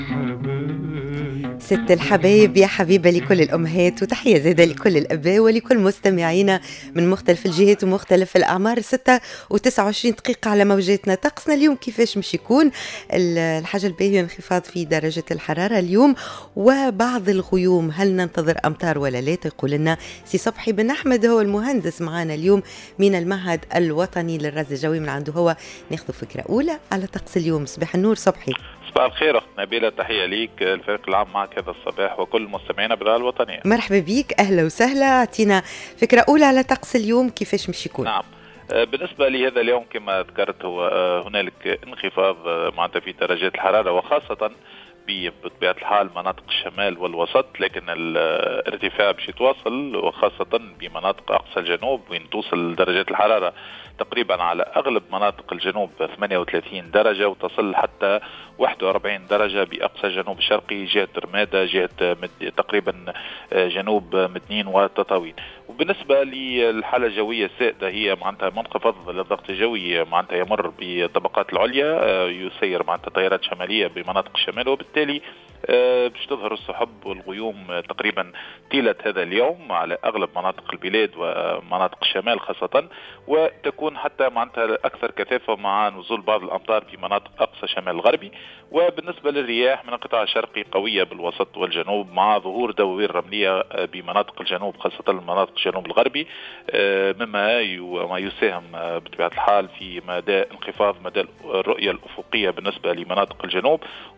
ست الحبايب يا حبيبة لكل الأمهات، وتحية زادة لكل الأباء ولكل مستمعينا من مختلف الجهات ومختلف الأعمار. 6:29 على موجاتنا. طقسنا اليوم كيفاش مش يكون؟ الحاجة الباهية انخفاض في درجة الحرارة اليوم وبعض الغيوم. هل ننتظر أمطار ولا لا؟ تقول لنا سي صبحي بن أحمد، هو المهندس معنا اليوم من المعهد الوطني للرصد الجوي، من عنده هو ناخذ فكرة أولى على طقس اليوم. صباح النور صبحي. صباح الخير أخت نبيلة، تحية ليك الفريق العام معك هذا الصباح وكل مستمعينا بالراديو الوطنية. مرحبا بيك، أهلا وسهلا. اعطينا فكرة أولى على طقس اليوم كيفاش مش يكون؟ نعم، بالنسبة لهذا اليوم كما ذكرت هنالك انخفاض معناتها في درجات الحرارة، وخاصة بطبيعة الحال مناطق الشمال والوسط، لكن الارتفاع باش يتواصل وخاصة بمناطق أقصى الجنوب وين توصل درجات الحرارة تقريبا على أغلب مناطق الجنوب 38 درجة وتصل حتى 41 درجة بأقصى الجنوب الشرقي، جهة رمادة، جهة تقريبا جنوب مدنين وتطاوين. وبالنسبة للحالة الجوية السائدة هي معناتها منخفض للضغط الجوي معناتها يمر بالطبقات العليا، يسير معناتها تيارات شمالية بمناطق الشمال، وبالتالي باش تظهر السحب والغيوم تقريبا طيلة هذا اليوم على أغلب مناطق البلاد ومناطق الشمال خاصة، وتكون حتى معناتها أكثر كثافة مع نزول بعض الأمطار في مناطق أقصى شمال الغربي. وبالنسبة للرياح من القطاع الشرقي قوية بالوسط والجنوب مع ظهور دوائر رملية بمناطق الجنوب خاصة مناطق الجنوب الغربي، مما يساهم بطبيعة الحال في مدى انخفاض مدى الرؤية الأفقية بالنسبة لمناطق الجنوب.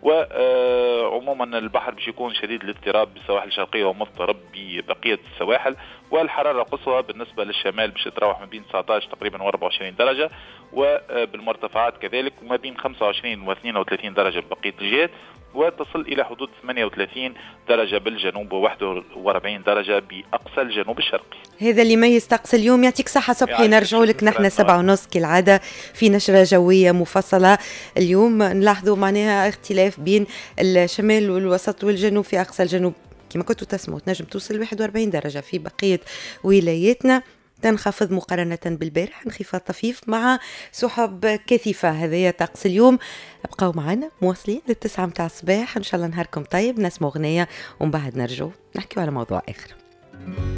وعموما البحر باش يكون شديد الاضطراب بالسواحل الشرقية ومضطرب ببقية السواحل، والحرارة القصوى بالنسبة للشمال باش تتراوح ما بين 19 تقريبا و24 درجة، وبالمرتفعات كذلك ما بين 25 و32 درجة ببقية الجهات، وتصل إلى حدود 38 درجة بالجنوب و41 درجة بأقصى الجنوب الشرقي. هذا اللي يميز طقس اليوم. يعطيك صحة صبحي. نرجعوا لك نحن 7:30 كالعادة في نشرة جوية مفصلة. اليوم نلاحظوا معناها اختلاف بين الشمال والوسط والجنوب. في أقصى الجنوب كما كنتوا تسمعوا تنجم توصل 41 درجة، في بقية ولاياتنا تنخفض مقارنة بالبارح، انخفاض طفيف مع سحب كثيفة. هذا طقس اليوم. ابقوا معنا مواصلين لل9 متاع الصباح، ان شاء الله نهاركم طيب. نسمع أغنية ومن بعد نرجو نحكي على موضوع آخر.